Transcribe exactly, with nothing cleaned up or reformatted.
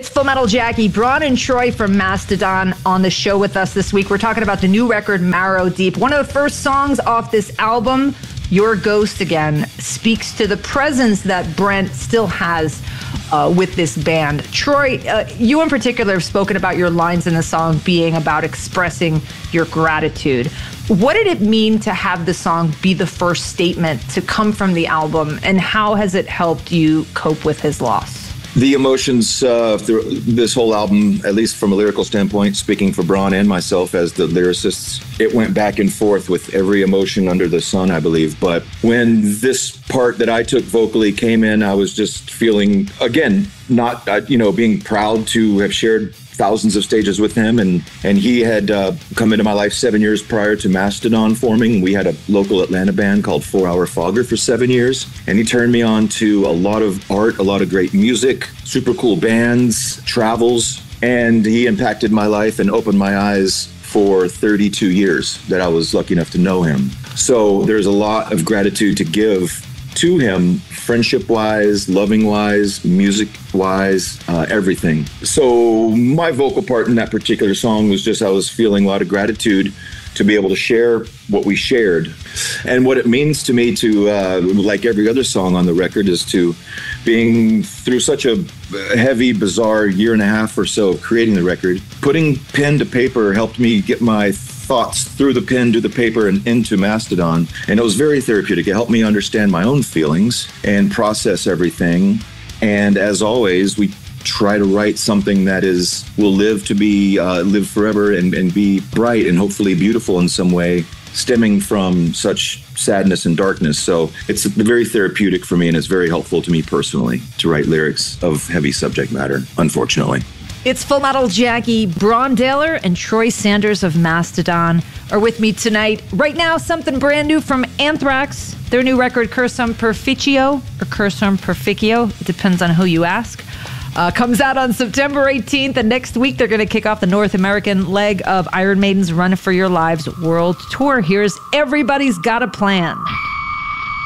It's Full Metal Jackie, Braun and Troy from Mastodon on the show with us this week. We're talking about the new record, Marrow Deep. One of the first songs off this album, Your Ghost Again, speaks to the presence that Brent still has uh, with this band. Troy, uh, you in particular have spoken about your lines in the song being about expressing your gratitude. What did it mean to have the song be the first statement to come from the album, and how has it helped you cope with his loss? The emotions uh, through this whole album, at least from a lyrical standpoint, speaking for Braun and myself as the lyricists, it went back and forth with every emotion under the sun, I believe. But when this part that I took vocally came in, I was just feeling, again, not, uh, you know, being proud to have shared thousands of stages with him, and and he had uh, come into my life seven years prior to Mastodon forming. We had a local Atlanta band called Four Hour Fogger for seven years, and he turned me on to a lot of art, a lot of great music, super cool bands, travels, and he impacted my life and opened my eyes for thirty-two years that I was lucky enough to know him. So there's a lot of gratitude to give to him, friendship-wise, loving-wise, music-wise, uh, everything. So my vocal part in that particular song was just I was feeling a lot of gratitude to be able to share what we shared. And what it means to me to, uh, like every other song on the record, is to being through such a heavy, bizarre year and a half or so of creating the record, putting pen to paper helped me get my thoughts through the pen to the paper and into Mastodon. And it was very therapeutic. It helped me understand my own feelings and process everything. And as always, we try to write something that is will live to be uh, live forever and, and be bright and hopefully beautiful in some way, stemming from such sadness and darkness. So it's very therapeutic for me, and it's very helpful to me personally to write lyrics of heavy subject matter, unfortunately. It's Full Metal Jackie. Braun Dailor and Troy Sanders of Mastodon are with me tonight. Right now, something brand new from Anthrax. Their new record, Cursum Perficio, or Cursum Perficio, it depends on who you ask, uh, comes out on September eighteenth. And next week, they're going to kick off the North American leg of Iron Maiden's Run for Your Lives World Tour. Here's Everybody's Got a Plan.